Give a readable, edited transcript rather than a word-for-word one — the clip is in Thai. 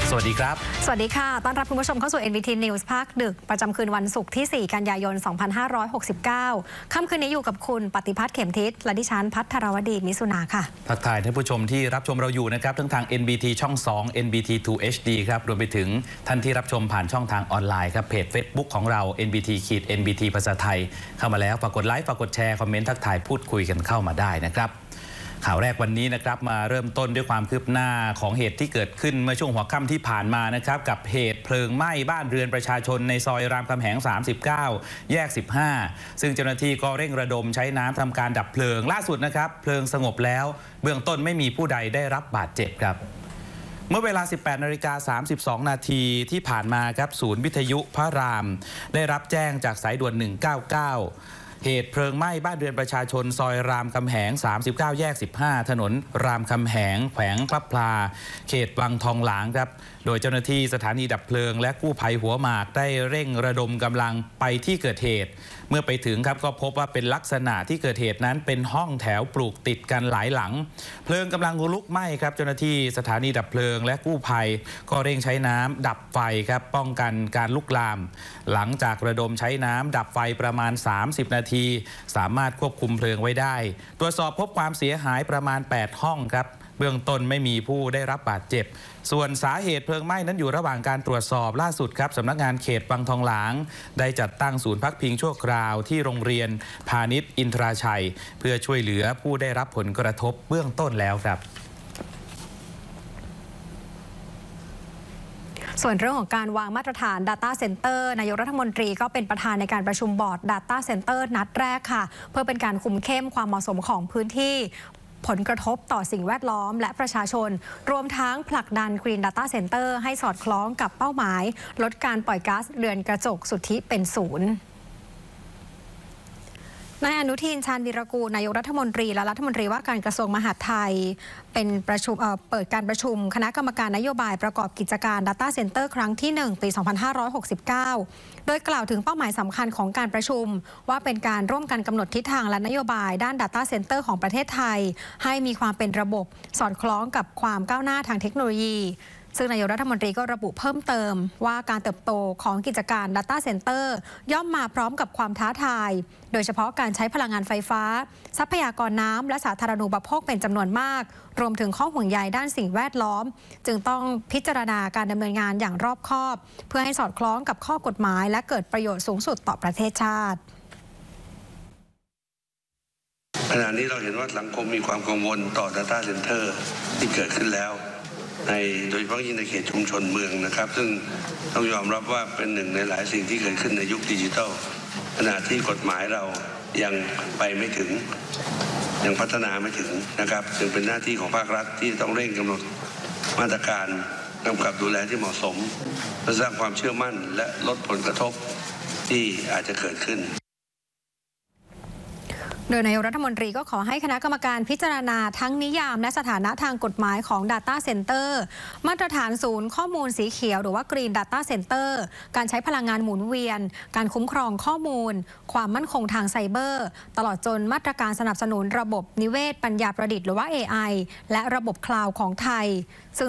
สวัสดีครับสวัสดีค่ะต้อนรับคุณผู้ชมเข้าสู่ NBT News ภาคดึกประจำคืนวันศุกร์ที่ 4 กันยายน 2569 ค่ำคืนนี้อยู่กับคุณปฏิพัฒน์เข็มทิศและดิฉันภัทรวดีมิสุนาค่ะทักทายท่านผู้ชมที่รับชมเราอยู่นะครับทั้งทาง NBT ช่อง 2 NBT 2 HD ครับรวมไปถึงท่านที่รับชมผ่านช่องทางออนไลน์ครับเพจ Facebook ของเรา NBT ภาษาไทยเข้ามาแล้วฝากกดไลค์ฝากกดแชร์คอมเมนต์ทักทายพูดคุยกันเข้ามาได้นะครับข่าวแรกวันนี้นะครับมาเริ่มต้นด้วยความคืบหน้าของเหตุที่เกิดขึ้นเมื่อช่วงหัวค่ำที่ผ่านมานะครับกับเหตุเพลิงไหม้บ้านเรือนประชาชนในซอยรามคำแหง 39 แยก 15 ซึ่งเจ้าหน้าที่ก็เร่งระดมใช้น้ำทำการดับเพลิงล่าสุดนะครับเพลิงสงบแล้วเบื้องต้นไม่มีผู้ใดได้รับบาดเจ็บครับเมื่อเวลา 18:32 นาทีที่ผ่านมาครับศูนย์วิทยุพระรามได้รับแจ้งจากสายด่วน 199เหตุเพลิงไหม้บ้านเรือนประชาชนซอยรามคำแหง 39 แยก 15 ถนนรามคำแหงแขวงพระพลาเขตวังทองหลางครับโดยเจ้าหน้าที่สถานีดับเพลิงและกู้ภัยหัวหมากได้เร่งระดมกำลังไปที่เกิดเหตุเมื่อไปถึงครับก็พบว่าเป็นลักษณะที่เกิดเหตุนั้นเป็นห้องแถวปลูกติดกันหลายหลังเพลิงกำลังลุกไหม้ครับเจ้าหน้าที่สถานีดับเพลิงและกู้ภัยก็เร่งใช้น้ำดับไฟครับป้องกันการลุกลามหลังจากระดมใช้น้ำดับไฟประมาณ30 นาทีสามารถควบคุมเพลิงไว้ได้ตรวจสอบพบความเสียหายประมาณ8ห้องครับเบื้องต้นไม่มีผู้ได้รับบาดเจ็บส่วนสาเหตุเพลิงไหม้นั้นอยู่ระหว่างการตรวจสอบล่าสุดครับสำนักงานเขตวังทองหลางได้จัดตั้งศูนย์พักพิงชั่วคราวที่โรงเรียนพาณิชย์อินทราชัยเพื่อช่วยเหลือผู้ได้รับผลกระทบเบื้องต้นแล้วครับส่วนเรื่องของการวางมาตรฐาน Data Center นายกรัฐมนตรีก็เป็นประธานในการประชุมบอร์ด Data Center นัดแรกค่ะเพื่อเป็นการคุมเข้มความเหมาะสมของพื้นที่ผลกระทบต่อสิ่งแวดล้อมและประชาชนรวมทั้งผลักดัน Green Data Center ให้สอดคล้องกับเป้าหมายลดการปล่อยก๊าซเรือนกระจกสุทธิเป็นศูนย์นายอนุทินชาญวีรกูลนายกรัฐมนตรีและรัฐมนตรีว่าการกระทรวงมหาดไทยเป็นเปิดการประชุมคณะกรรมการนโยบายประกอบกิจการ Data Center ครั้งที่ 1 ปี 2569 โดยกล่าวถึงเป้าหมายสำคัญของการประชุมว่าเป็นการร่วมกันกำหนดทิศทางและนโยบายด้าน Data Center ของประเทศไทยให้มีความเป็นระบบสอดคล้องกับความก้าวหน้าทางเทคโนโลยีซึ่งนายกรัฐมนตรีก็ระบุเพิ่มเติมว่าการเติบโตของกิจการ Data Center ย่อมมาพร้อมกับความท้าทายโดยเฉพาะการใช้พลังงานไฟฟ้าทรัพยากรน้ำและสาธารณูปโภคเป็นจำนวนมากรวมถึงข้อห่วงใยด้านสิ่งแวดล้อมจึงต้องพิจารณาการดำเนินงานอย่างรอบคอบเพื่อให้สอดคล้องกับข้อกฎหมายและเกิดประโยชน์สูงสุดต่อประเทศชาติขณะนี้เราเห็นว่าสังคมมีความกังวลต่อ Data Center ที่เกิดขึ้นแล้วโดยเฉพาะยิ่งในเขตชุมชนเมืองนะครับซึ่งต้องยอมรับว่าเป็นหนึ่งในหลายสิ่งที่เกิดขึ้นในยุคดิจิทัลขณะที่กฎหมายเรายังไปไม่ถึงยังพัฒนาไม่ถึงนะครับจึงเป็นหน้าที่ของภาครัฐที่ต้องเร่งกำหนดมาตรการกำกับดูแลที่เหมาะสมเพื่อสร้างความเชื่อมั่นและลดผลกระทบที่อาจจะเกิดขึ้นโดยนายกรัฐมนตรีก็ขอให้คณะกรรมการพิจารณาทั้งนิยามและสถานะทางกฎหมายของ Data Center มาตรฐานศูนย์ข้อมูลสีเขียวหรือว่า Green Data Center การใช้พลังงานหมุนเวียนการคุ้มครองข้อมูลความมั่นคงทางไซเบอร์ตลอดจนมาตรการสนับสนุนระบบนิเวศปัญญาประดิษฐ์หรือว่า AI และระบบคลาวด์ของไทยซึ่ง